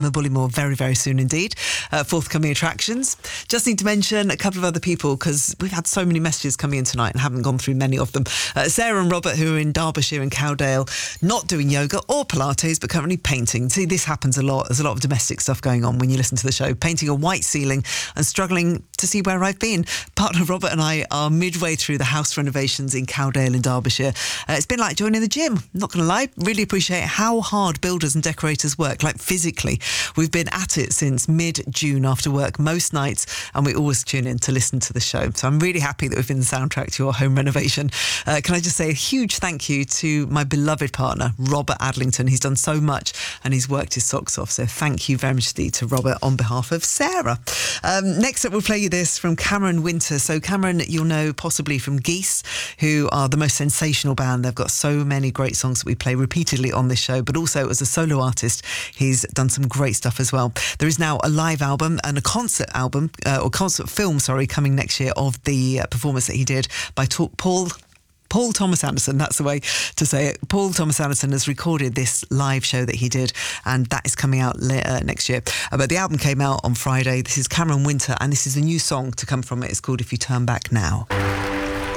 the Bullymore very, very soon indeed. Forthcoming attractions. Just need to mention a couple of other people because we've had so many messages coming in tonight and haven't gone through many of them. Sarah and Robert, who are in Derbyshire and Cowdale, not doing yoga or Pilates, but currently painting. See, this happens a lot. There's a lot of domestic stuff going on when you listen to the show. Painting a white ceiling and struggling to see where I've been. Partner Robert and I are midway through the house renovations in Cowdale in Derbyshire. It's been like joining the gym. Not going to lie, really appreciate how hard builders and decorators work, like physically. We've been at it since mid-June after work most nights, and we always tune in to listen to the show. So I'm really happy that we've been the soundtrack to your home renovation. Can I just say a huge thank you to my beloved partner, Robert Adlington. He's done so much and he's worked his socks off. So thank you very much indeed to Robert on behalf of Sarah. Next up, we'll play you this from Cameron Winter. So Cameron, you'll know possibly from Geese, who are the most sensational band. They've got so many great songs that we play repeatedly on this show, but also as a solo artist, he's done some great stuff as well. There is now a live album and a concert album, or concert film, coming next year of the performance that he did by Paul Thomas Anderson, that's the way to say it. Paul Thomas Anderson has recorded this live show that he did, and that is coming out next year. But the album came out on Friday. This is Cameron Winter, and this is a new song to come from it. It's called If You Turn Back Now.